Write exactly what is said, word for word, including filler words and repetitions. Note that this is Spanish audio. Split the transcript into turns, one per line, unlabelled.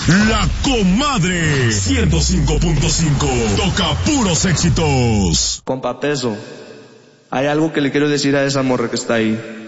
La Comadre ciento cinco punto cinco. Toca puros éxitos.
Compa Peso, hay algo que le quiero decir a esa morra que está ahí.